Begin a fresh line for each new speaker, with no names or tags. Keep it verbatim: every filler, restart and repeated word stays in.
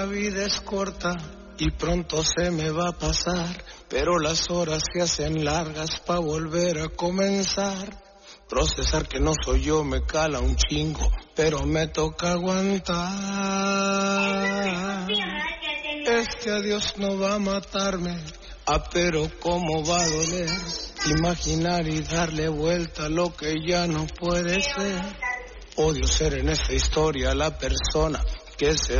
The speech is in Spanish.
La vida es corta y pronto se me va a pasar, pero las horas se hacen largas pa' volver a comenzar. Procesar que no soy yo me cala un chingo, pero me toca aguantar. Este adiós no va a matarme, ah, pero cómo va a doler. Imaginar y darle vuelta a lo que ya no puede ser. Odio ser en esta historia la persona que se